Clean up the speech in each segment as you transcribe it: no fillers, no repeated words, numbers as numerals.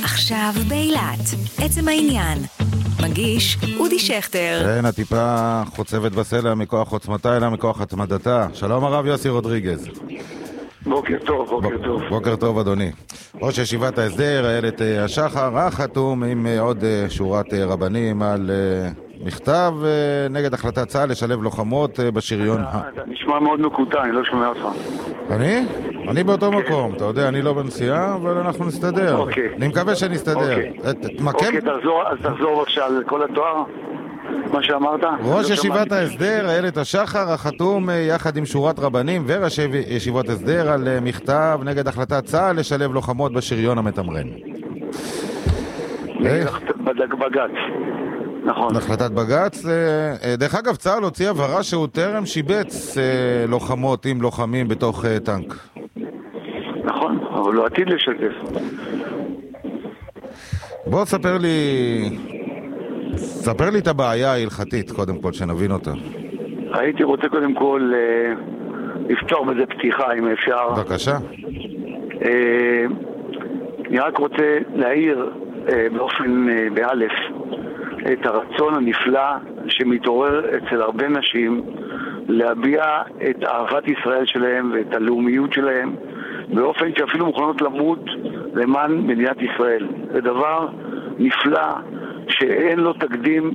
עכשיו באילת, עצם העניין. מגיש אודי שכטר. כן, הטיפה חוצבת בסלע מכוח עוצמתה אלא מכוח התמדתה. שלום הרב יוסי רודריגז. בוקר טוב, בוקר טוב. בוקר טוב אדוני. ראש ישיבת ההסדר, איילת השחר, חתום עם עוד שורת רבנים על מכתב נגד החלטת צה"ל לשלב לוחמות בשריון. אתה נשמע מאוד מקוטע, אני לא שומע אותך. אני באותו מקום, אתה יודע, אני לא בנסיעה, אבל אנחנו נסתדר. אני מקווה שנסתדר. אוקיי, תחזור בבקשה על כל התואר, מה שאמרת. ראש ישיבת ההסדר, איילת השחר, החתום יחד עם שורת רבנים וראשי ישיבות הסדר על מכתב נגד החלטת צה"ל לשלב לוחמות בשריון המתמרן. בג"ץ. נכון. החלטת בג"ץ. דרך אגב, צה"ל הוציא הבהרה שהוא טרם שיבץ לוחמות עם לוחמים בתוך טנק. נכון, אבל לא עתיד לשתף. בוא ספר לי את הבעיה ההלכתית, קודם כל, שנבין אותה. הייתי רוצה קודם כל לפתור בזה פתיחה, אם אפשר. בבקשה. אני רק רוצה להעיר באופן באלף את הרצון הנפלא שמתעורר אצל הרבה נשים להביע את אהבת ישראל שלהם ואת הלאומיות שלהם באופן שאפילו מוכנות למות למען מדינת ישראל. זה דבר נפלא שאין לו תקדים,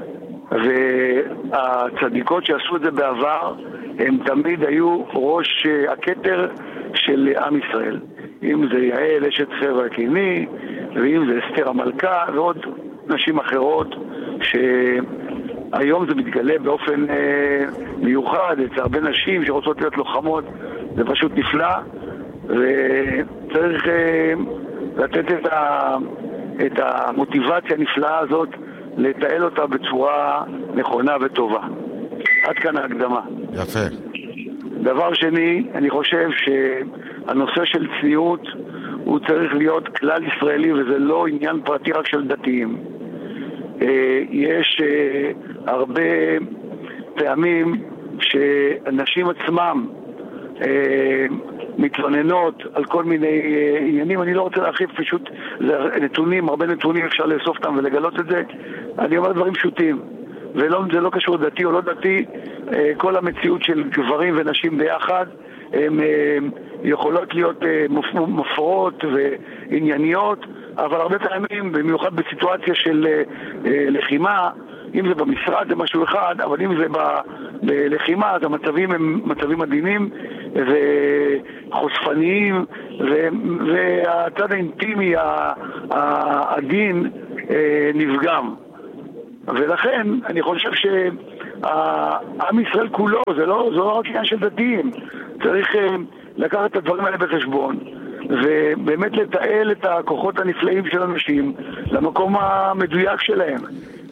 והצדיקות שעשו את זה בעבר הם תמיד היו ראש הכתר של עם ישראל. אם זה יעל אשת חבר הקיני, ואם זה אסתר המלכה ועוד נשים אחרות, שהיום זה מתגלה באופן מיוחד אצל הרבה נשים שרוצות להיות לוחמות. זה פשוט נפלא, וצריך לתת את המוטיבציה הנפלאה הזאת, לתעל אותה בצורה נכונה וטובה. עד כאן ההקדמה. יפה. דבר שני, אני חושב שהנושא של צניעות הוא צריך להיות כלל ישראלי, וזה לא עניין פרטי רק של דתיים. יש הרבה פעמים שאנשים עצמם מתלוננות על כל מיני עניינים. אני לא רוצה להרחיב, פשוט זה נתונים, הרבה נתונים, אפשר לאסוף אותם ולגלות את זה. אני אומר דברים פשוטים, וזה לא קשור דתי או לא דתי. כל המציאות של גברים ונשים ביחד הן יכולות להיות מפרות וענייניות, אבל הרבה פעמים, במיוחד בסיטואציה של לחימה, אם זה במשרד זה משהו אחד, אבל אם זה בלחימה, אז המצבים הם מצבים עדינים וחושפניים, והצד האינטימי העדין נפגם. ולכן אני חושב שעם ישראל כולו, זה לא רק עניין של דתיים, צריך לקחת את הדברים האלה בחשבון ובאמת לתעל את הכוחות הנפלאים של אנשים למקום המדויק שלהם.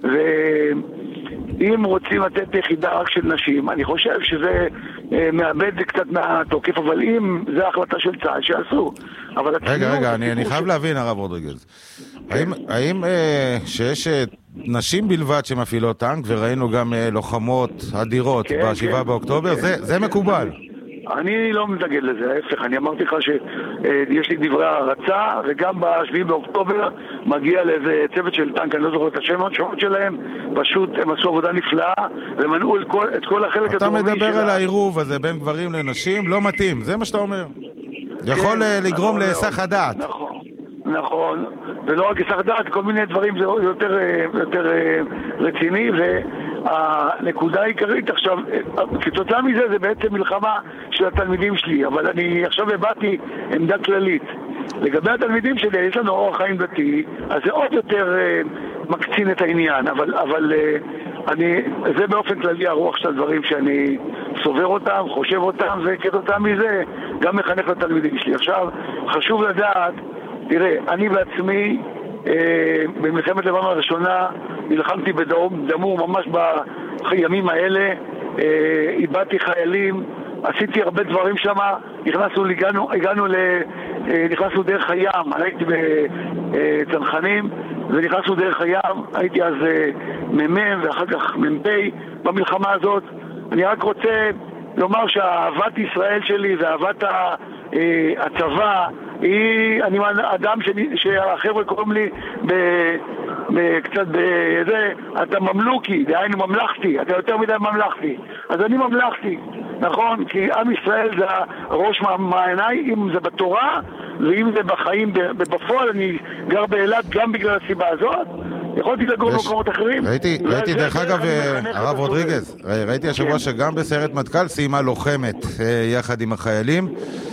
ואם רוצים לתת יחידה רק של נשים, אני חושב שזה מאבד קצת מהתוקף, אבל אם זה החלטה של צה"ל, שעשו. רגע, אני חייב להבין, הרב רודריגז. האם שיש נשים בלבד שמפעילות טנק, וראינו גם לוחמות אדירות ב7 באוקטובר, זה מקובל? אני לא מתנגד לזה, ההפך, אני אמרתי לך שיש לי דברי הערצה, וגם ב7 באוקטובר מגיע לאיזה צוות של טנק, אני לא זוכר את השמות שלהם, פשוט הם עשו עבודה נפלאה, ומנעו את כל החלק הדרומי אתה מדבר על העירוב הזה בין גברים לנשים, לא מתאים, זה מה שאתה אומר? יכול לגרום להיסח הדעת. נכון, ולא רק היסח דעת, כל מיני דברים זה יותר רציני, והנקודה העיקרית עכשיו, כתוצאה מזה זה בעצם מלחמה של התלמידים שלי, אבל אני עכשיו הבאתי עמדה כללית. לגבי התלמידים שלי, יש לנו אורח חיים דתי, אז זה עוד יותר מקצין את העניין, אבל זה באופן כללי הרוח של הדברים שאני סובר אותם, חושב אותם, וכתוצאה מזה גם מחנך לתלמידים שלי. עכשיו, חשוב לדעת, תראה, אני בעצמי במלחמת לבנון הראשונה נלחמתי בדמור ממש בימים האלה, איבדתי חיילים, עשיתי הרבה דברים שם, נכנסנו דרך הים, הייתי בצנחנים ונכנסנו דרך הים, הייתי אז ממם ואחר כך מ"פ במלחמה הזאת. אני רק רוצה לומר שאהבת ישראל שלי ואהבת הצבא אני אדם שהחבר'ה קוראים לי קצת בזה, אתה ממלוכי, דהיינו ממלכתי, אתה יותר מדי ממלכתי. אז אני ממלכתי, נכון? כי עם ישראל זה הראש מעיניי, אם זה בתורה ואם זה בחיים. בפועל אני גר באילת גם בגלל הסיבה הזאת. יכולתי לגור במקומות אחרים. ראיתי דרך אגב, הרב רודריגז, ראיתי השבוע שגם בסיירת מטכ"ל סיימה לוחמת יחד עם החיילים.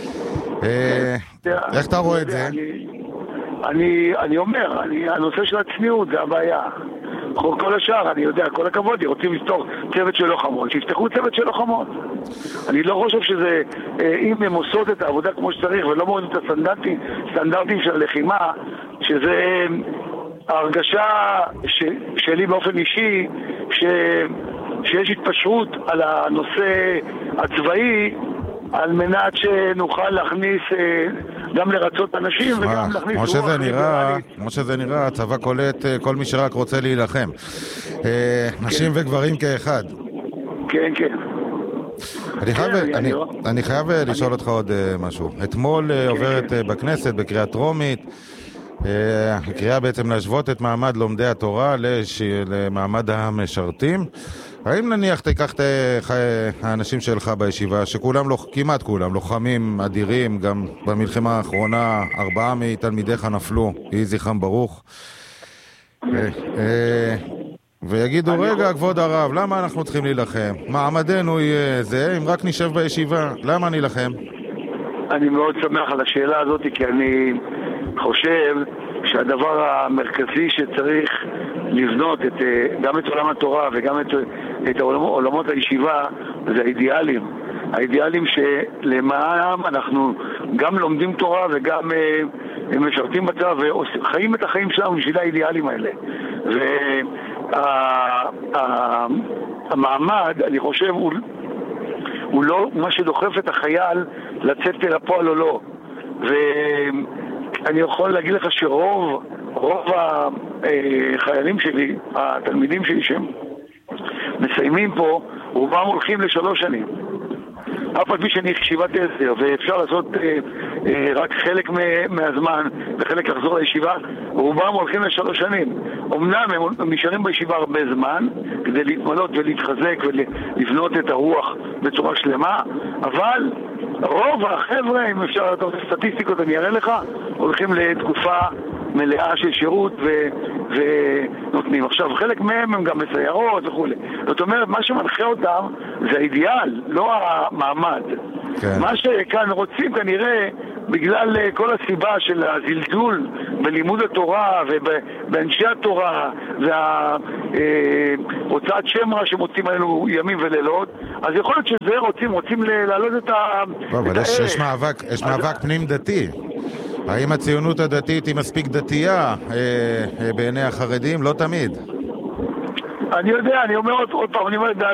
איך אתה רואה את זה? אני אומר, הנושא של הצניעות זה הבעיה. כל השאר, אני יודע, כל הכבוד, רוצים לפתור צוות של לוחמות, שיפתחו צוות של לוחמות. אני לא חושב שזה, אם הם עושות את העבודה כמו שצריך ולא מורידים את הסטנדרטים של הלחימה, שזה ההרגשה שלי באופן אישי, שיש התפשרות על הנושא הצבאי, על מנת שנוכל להכניס, גם לרצות אנשים וגם להכניס רוח. כמו שזה נראה, הצבא קולט כל מי שרק רוצה להילחם. נשים וגברים כאחד. כן, כן. אני חייב לשאול אותך עוד משהו. אתמול עוברת בכנסת בקריאה טרומית, הקריאה בעצם להשוות את מעמד לומדי התורה למעמד המשרתים. האם נניח תיקח את האנשים שלך בישיבה, שכולם, כמעט כולם, לוחמים אדירים, גם במלחמה האחרונה 4 מתלמידיך נפלו, יהי זכרם ברוך, ויגידו, רגע, כבוד הרב, למה אנחנו צריכים להילחם? מעמדנו יהיה זה, אם רק נשב בישיבה, למה נילחם? אני מאוד שמח על השאלה הזאת, כי אני חושב שהדבר המרכזי שצריך לבנות גם את עולם התורה וגם את עולמות הישיבה זה האידיאלים. האידיאלים שלמענם אנחנו גם לומדים תורה וגם משרתים בצבא וחיים את החיים שלנו בשביל האידיאלים האלה. והמעמד, אני חושב, הוא לא מה שדוחף את החייל לצאת לפועל או לא. ואני יכול להגיד לך שרוב החיילים שלי, התלמידים שלי שהם מסיימים פה, רובם הולכים ל3 שנים. אף על פי שאני ישיבת 10 ואפשר לעשות רק חלק מהזמן וחלק לחזור לישיבה, רובם הולכים ל3 שנים. אמנם הם נשארים בישיבה הרבה זמן כדי להתמלות ולהתחזק ולבנות את הרוח בצורה שלמה, אבל רוב החבר'ה, אם אפשר לתת סטטיסטיקות אני אראה לך, הולכים לתקופה מלאה של שירות ונותנים. עכשיו, חלק מהם הם גם בסיירות וכו'. זאת אומרת, מה שמנחה אותם זה האידיאל, לא המעמד. כן. מה שכאן רוצים כנראה, בגלל כל הסיבה של הזלזול בלימוד התורה ובאנשי התורה והוצאת שם רע שמוצאים עלינו ימים ולילות, אז יכול להיות שזה רוצים להעלות את אבל יש מאבק פנים דתי. האם הציונות הדתית היא מספיק דתייה בעיני החרדים? לא תמיד. אני יודע, אני אומר עוד פעם, אני אומר